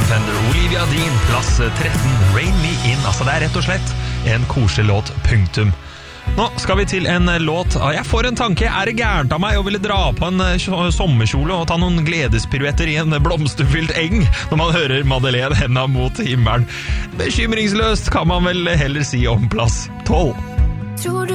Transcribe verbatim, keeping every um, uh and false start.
Fender, Olivia Dean, plass tretten, Rain Me In. Altså det er rett og slett en koselig låt, punktum. Nå skal vi til en låt. Jeg får en tanke, er det gærent av meg å ville dra på en sommerkjole og ta noen gledespiruetter i en blomsterfylt eng når man hører Madeleine henda mot himmelen? Bekymringsløst kan man vel heller si om plass tolv. Tror du